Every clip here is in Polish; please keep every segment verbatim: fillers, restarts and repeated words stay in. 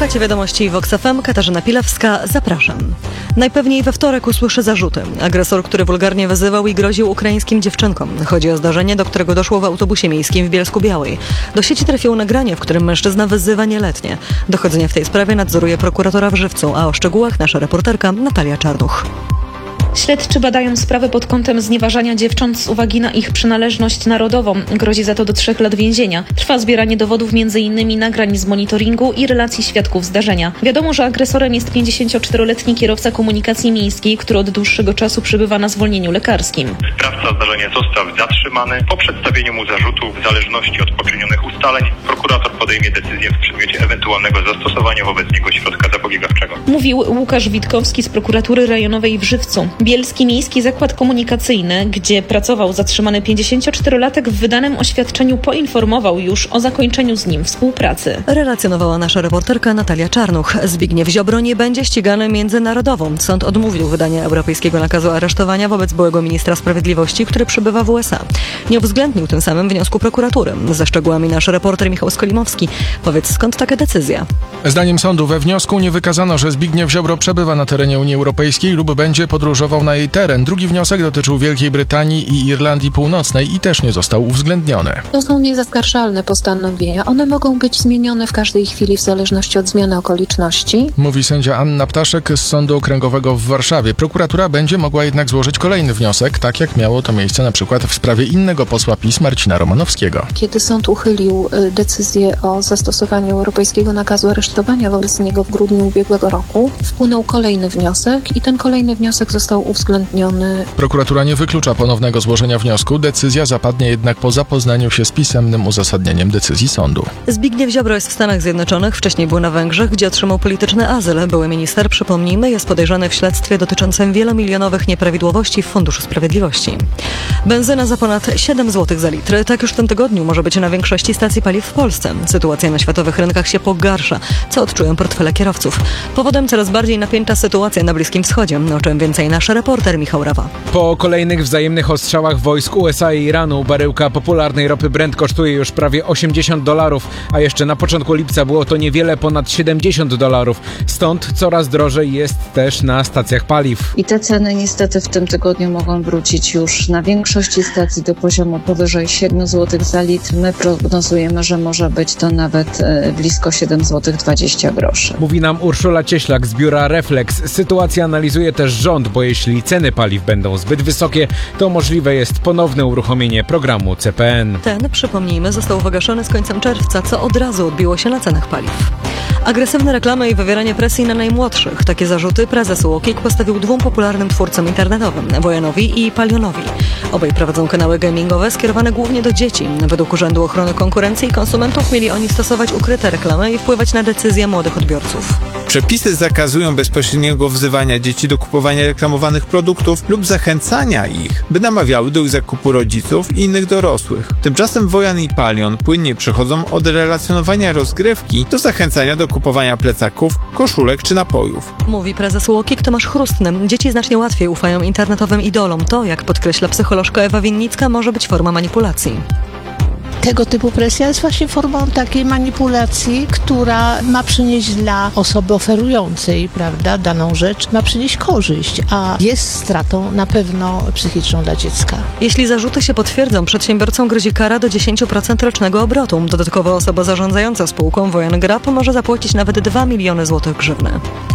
Słuchacie wiadomości Vox F M, Katarzyna Pilewska, zapraszam. Najpewniej we wtorek usłyszy zarzuty. Agresor, który wulgarnie wyzywał i groził ukraińskim dziewczynkom. Chodzi o zdarzenie, do którego doszło w autobusie miejskim w Bielsku-Białej. Do sieci trafiło nagranie, w którym mężczyzna wyzywa nieletnie. Dochodzenie w tej sprawie nadzoruje prokuratora w Żywcu, a o szczegółach nasza reporterka Natalia Czarnuch. Śledczy badają sprawę pod kątem znieważania dziewcząt z uwagi na ich przynależność narodową. Grozi za to do trzech lat więzienia. Trwa zbieranie dowodów między innymi nagrań z monitoringu i relacji świadków zdarzenia. Wiadomo, że agresorem jest pięćdziesięcioczteroletni kierowca komunikacji miejskiej, który od dłuższego czasu przebywa na zwolnieniu lekarskim. Sprawca zdarzenia został zatrzymany. Po przedstawieniu mu zarzutów w zależności od poczynionych ustaleń prokurator podejmie decyzję w przedmiocie ewentualnego zastosowania wobec niego środka zapobiegawczego. Mówił Łukasz Witkowski z prokuratury rejonowej w Żywcu. Bielski Miejski Zakład Komunikacyjny, gdzie pracował zatrzymany pięćdziesięcioczterolatek, w wydanym oświadczeniu poinformował już o zakończeniu z nim współpracy. Relacjonowała nasza reporterka Natalia Czarnuch. Zbigniew Ziobro nie będzie ścigany międzynarodowo. Sąd odmówił wydania europejskiego nakazu aresztowania wobec byłego ministra sprawiedliwości, który przebywa w U S A. Nie uwzględnił tym samym wniosku prokuratury. Ze szczegółami nasz reporter Michał Skolimowski. Powiedz, skąd taka decyzja? Zdaniem sądu we wniosku nie wykazano, że Zbigniew Ziobro przebywa na terenie Unii Europejskiej lub będzie podróżował na jej teren. Drugi wniosek dotyczył Wielkiej Brytanii i Irlandii Północnej i też nie został uwzględniony. To są niezaskarżalne postanowienia. One mogą być zmienione w każdej chwili w zależności od zmiany okoliczności. Mówi sędzia Anna Ptaszek z Sądu Okręgowego w Warszawie. Prokuratura będzie mogła jednak złożyć kolejny wniosek, tak jak miało to miejsce na przykład w sprawie innego posła PiS Marcina Romanowskiego. Kiedy sąd uchylił decyzję o zastosowaniu europejskiego nakazu aresztowania wobec niego w grudniu ubiegłego roku, wpłynął kolejny wniosek i ten kolejny wniosek został uwzględniony. Prokuratura nie wyklucza ponownego złożenia wniosku. Decyzja zapadnie jednak po zapoznaniu się z pisemnym uzasadnieniem decyzji sądu. Zbigniew Ziobro jest w Stanach Zjednoczonych, wcześniej był na Węgrzech, gdzie otrzymał polityczny azyl. Były minister, przypomnijmy, jest podejrzany w śledztwie dotyczącym wielomilionowych nieprawidłowości w Funduszu Sprawiedliwości. Benzyna za ponad siedem złotych za litr. Tak już w tym tygodniu może być na większości stacji paliw w Polsce. Sytuacja na światowych rynkach się pogarsza, co odczują portfele kierowców. Powodem coraz bardziej napięta sytuacja na Bliskim Wschodzie. O czym więcej nasz reporter Michał Rawa. Po kolejnych wzajemnych ostrzałach wojsk U S A i Iranu baryłka popularnej ropy Brent kosztuje już prawie osiemdziesiąt dolarów, a jeszcze na początku lipca było to niewiele ponad siedemdziesiąt dolarów. Stąd coraz drożej jest też na stacjach paliw. I te ceny niestety w tym tygodniu mogą wrócić już na większości stacji do poziomu powyżej siedem złotych za litr. My prognozujemy, że może być to nawet blisko siedem złotych dwadzieścia groszy. Mówi nam Urszula Cieślak z biura Reflex. Sytuację analizuje też rząd, bo jeśli ceny paliw będą zbyt wysokie, to możliwe jest ponowne uruchomienie programu C P N. Ten, przypomnijmy, został wygaszony z końcem czerwca, co od razu odbiło się na cenach paliw. Agresywne reklamy i wywieranie presji na najmłodszych. Takie zarzuty prezes U O K I K postawił dwóm popularnym twórcom internetowym, Wojanowi i Palionowi. Obaj prowadzą kanały gamingowe skierowane głównie do dzieci. Według Urzędu Ochrony Konkurencji i Konsumentów mieli oni stosować ukryte reklamy i wpływać na decyzje młodych odbiorców. Przepisy zakazują bezpośredniego wzywania dzieci do kupowania reklamowanych produktów lub zachęcania ich, by namawiały do ich zakupu rodziców i innych dorosłych. Tymczasem Wojan i Palion płynnie przechodzą od relacjonowania rozgrywki do zachęcania do kupowania plecaków, koszulek czy napojów. Mówi prezes U O K I K Tomasz Chrustny. Dzieci znacznie łatwiej ufają internetowym idolom. To, jak podkreśla psycholożka Ewa Winnicka, może być forma manipulacji. Tego typu presja jest właśnie formą takiej manipulacji, która ma przynieść dla osoby oferującej, prawda, daną rzecz, ma przynieść korzyść, a jest stratą na pewno psychiczną dla dziecka. Jeśli zarzuty się potwierdzą, przedsiębiorcom grozi kara do dziesięć procent rocznego obrotu. Dodatkowo osoba zarządzająca spółką Wojan Grap może zapłacić nawet dwa miliony złotych grzywny.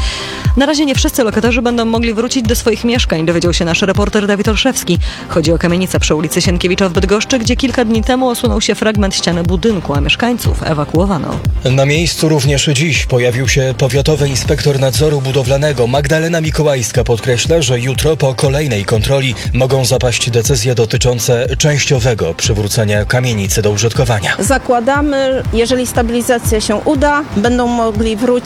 Na razie nie wszyscy lokatorzy będą mogli wrócić do swoich mieszkań, dowiedział się nasz reporter Dawid Olszewski. Chodzi o kamienicę przy ulicy Sienkiewicza w Bydgoszczy, gdzie kilka dni temu osunął się fragment ściany budynku, a mieszkańców ewakuowano. Na miejscu również dziś pojawił się powiatowy inspektor nadzoru budowlanego. Magdalena Mikołajska podkreśla, że jutro po kolejnej kontroli mogą zapaść decyzje dotyczące częściowego przywrócenia kamienicy do użytkowania. Zakładamy, jeżeli stabilizacja się uda, będą mogli wrócić